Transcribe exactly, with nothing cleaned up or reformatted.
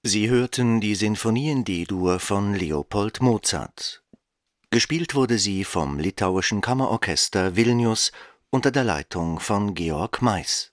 Sie hörten die Sinfonie in D-Dur von Leopold Mozart. Gespielt wurde sie vom Litauischen Kammerorchester Vilnius unter der Leitung von Georg Mais.